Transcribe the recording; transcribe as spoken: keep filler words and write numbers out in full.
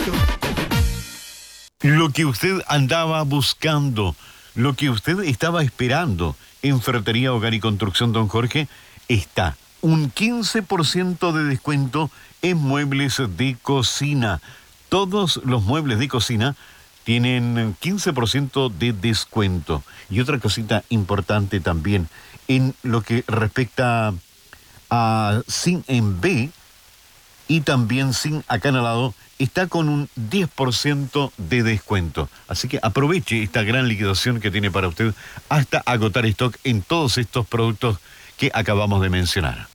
Lo que usted andaba buscando, lo que usted estaba esperando en Ferretería Hogar y Construcción Don Jorge, está. Un quince por ciento de descuento en muebles de cocina. Todos los muebles de cocina tienen quince por ciento de descuento. Y otra cosita importante también, en lo que respecta a zinc en B y también zinc acanalado, está con un diez por ciento de descuento. Así que aproveche esta gran liquidación que tiene para usted hasta agotar stock en todos estos productos que acabamos de mencionar.